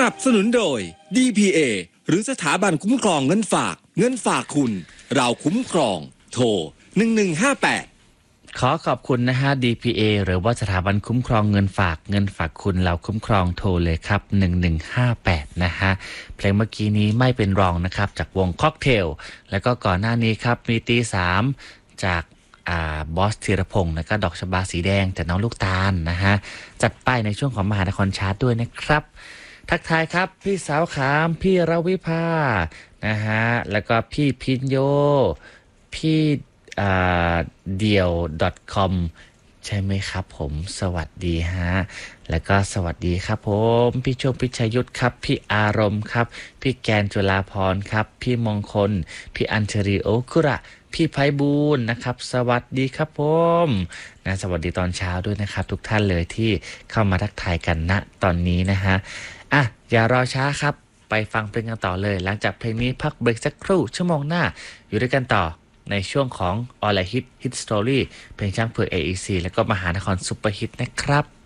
นับสนุนโดย DPA หรือสถาบันคุ้มครองเงินฝากคุณเราคุ้มครองโทร1158 ขอขอบคุณนะฮะ DPA หรือว่าสถาบันคุ้มครองเงินฝากคุณเราคุ้มครองโทรเลยครับ1158นะฮะเพลงเมื่อกี้นี้ไม่เป็นรองนะครับจากวงค็อกเทลแล้วก็ก่อนหน้านี้ครับมีตี3จากบอสธีรพงศ์แล้วก็ดอกชบาสีแดงจากน้องลูกตาลนะฮะจัดป้ายในช่วงของมหานครชาร์ตด้วยนะครับทักทายครับพี่สาวขามพี่รวิภานะฮะแล้วก็พี่พินโยพี่เดี่ยว .com ใช่ไหมครับผมสวัสดีฮะแล้วก็สวัสดีครับผมพี่โชคพิชยุทธครับพี่อารมณ์ครับพี่แกนจุฬาพรครับพี่มงคลพี่อัญชรีโอคุระพี่ไพบูลย์นะครับสวัสดีครับผมนะสวัสดีตอนเช้าด้วยนะครับทุกท่านเลยที่เข้ามาทักทายกันณตอนนี้นะฮะอย่ารอช้าครับไปฟังเพลงกันต่อเลยหลังจากเพลงนี้พักเบรกสักครู่ชั่วโมงหน้าอยู่ด้วยกันต่อในช่วงของ All I Hit Story เพลงช้างเผือก AEC แล้วก็มหานครซุปเปอร์ฮิตนะครับ